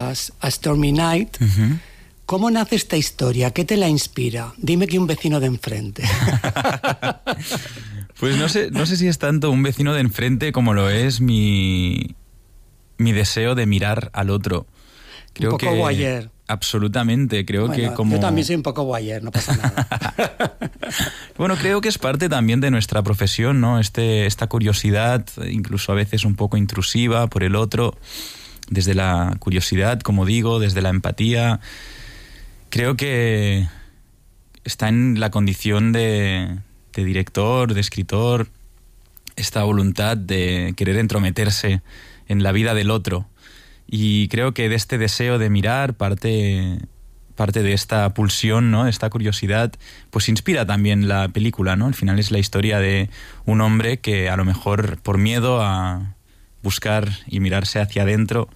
parejas, A Stormy Night. ¿Cómo nace esta historia? ¿Qué te la inspira? Dime que un vecino de enfrente. Pues no sé si es tanto un vecino de enfrente como lo es mi deseo de mirar al otro. Creo un poco voyeur. Absolutamente, creo que como... Yo también soy un poco voyeur, no pasa nada. Bueno, creo que es parte también de nuestra profesión, ¿no? Esta curiosidad, incluso a veces un poco intrusiva por el otro, desde la curiosidad, como digo, desde la empatía. Creo que está en la condición de director, de escritor, esta voluntad de querer entrometerse en la vida del otro. Y creo que de este deseo de mirar parte de esta pulsión, ¿no? Esta curiosidad, pues inspira también la película, ¿no? Al final es la historia de un hombre que a lo mejor por miedo a buscar y mirarse hacia adentro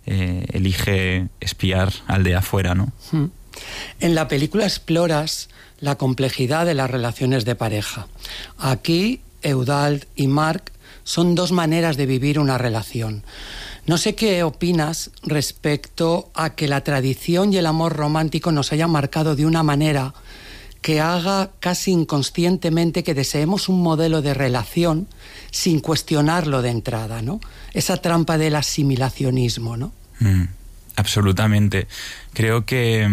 elige espiar al de afuera, ¿no? En la película exploras la complejidad de las relaciones de pareja. Aquí, Eudald y Marc son dos maneras de vivir una relación. No sé qué opinas respecto a que la tradición y el amor romántico nos hayan marcado de una manera que haga casi inconscientemente que deseemos un modelo de relación sin cuestionarlo de entrada, ¿no? Esa trampa del asimilacionismo, ¿no? Absolutamente. Creo que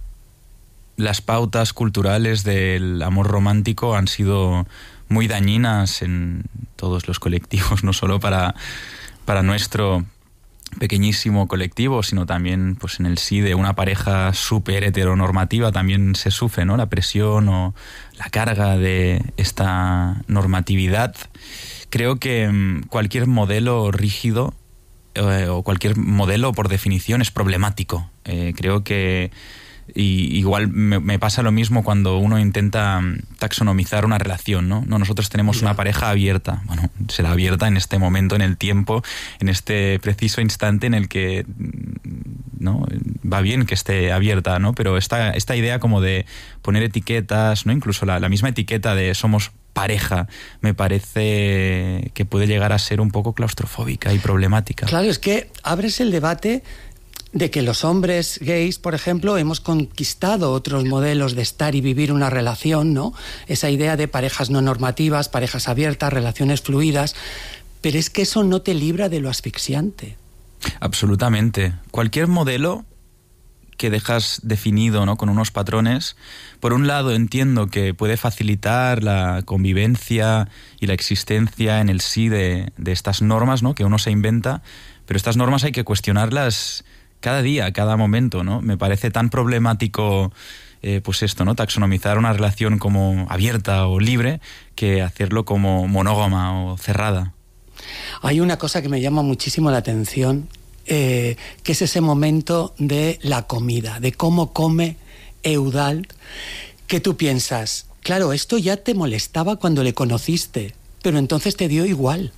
las pautas culturales del amor romántico han sido muy dañinas en todos los colectivos, no solo para nuestro pequeñísimo colectivo, sino también pues en el sí de una pareja súper heteronormativa también se sufre, ¿no? La presión o la carga de esta normatividad. Creo que cualquier modelo rígido o cualquier modelo por definición es problemático. Creo que igual me pasa lo mismo cuando uno intenta taxonomizar una relación, ¿no? Nosotros tenemos una pareja abierta. Bueno, será abierta en este momento, en el tiempo, en este preciso instante en el que, ¿no? Va bien que esté abierta, ¿no? Pero esta idea como de poner etiquetas, ¿no? Incluso la misma etiqueta de somos pareja, me parece que puede llegar a ser un poco claustrofóbica y problemática. Claro, es que abres el debate de que los hombres gays, por ejemplo, hemos conquistado otros modelos de estar y vivir una relación, ¿no? Esa idea de parejas no normativas, parejas abiertas, relaciones fluidas, pero es que eso no te libra de lo asfixiante. Absolutamente. Cualquier modelo que dejas definido, ¿no? Con unos patrones, por un lado entiendo que puede facilitar la convivencia y la existencia en el sí de estas normas, ¿no? Que uno se inventa, pero estas normas hay que cuestionarlas cada día, cada momento, ¿no? Me parece tan problemático pues esto, ¿no? Taxonomizar una relación como abierta o libre que hacerlo como monógama o cerrada. Hay una cosa que me llama muchísimo la atención, que es ese momento de la comida, de cómo come Eudald, que tú piensas, claro, esto ya te molestaba cuando le conociste, pero entonces te dio igual.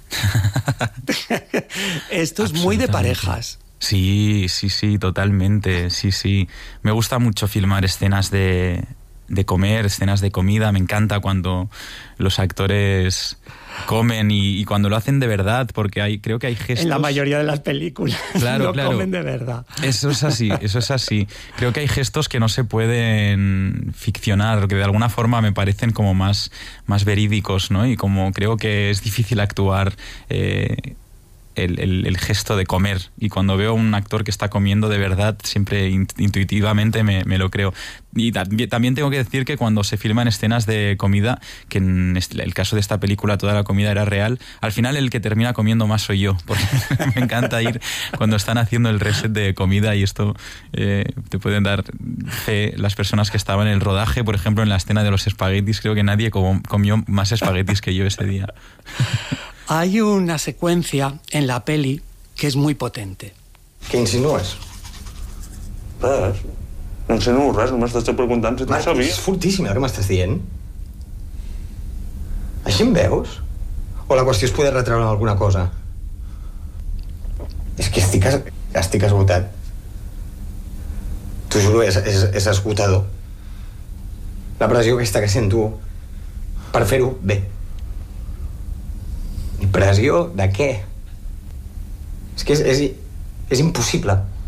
Esto es muy de parejas. Sí, totalmente, sí. Me gusta mucho filmar escenas de comer, escenas de comida. Me encanta cuando los actores comen y cuando lo hacen de verdad, porque creo que hay gestos... En la mayoría de las películas claro. comen de verdad. Eso es así. Creo que hay gestos que no se pueden ficcionar, que de alguna forma me parecen como más verídicos, ¿no? Y como creo que es difícil actuar el gesto de comer, y cuando veo a un actor que está comiendo de verdad siempre intuitivamente me lo creo. Y también tengo que decir que cuando se filman escenas de comida, que en el caso de esta película toda la comida era real, al final el que termina comiendo más soy yo, porque me encanta ir cuando están haciendo el reset de comida, y esto te pueden dar fe las personas que estaban en el rodaje. Por ejemplo, en la escena de los espaguetis, creo que nadie comió más espaguetis que yo ese día. Hay una secuencia en la peli que es muy potente. Què insinues? Res. No insinuo res, només t'estic preguntant si tu ho sabies. És fortíssim el que m'estàs dient. Així em veus? O la qüestió és poder retreure alguna cosa? És que estic esgotat. T'ho juro, és esgotador. La pressió aquesta que sento per fer-ho bé. Pressió de què? És que és impossible.